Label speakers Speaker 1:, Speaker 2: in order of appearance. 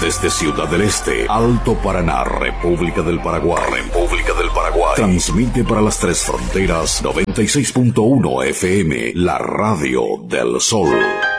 Speaker 1: Desde Ciudad del Este, Alto Paraná, República del Paraguay. Transmite para las tres fronteras 96.1 FM, la radio del sol.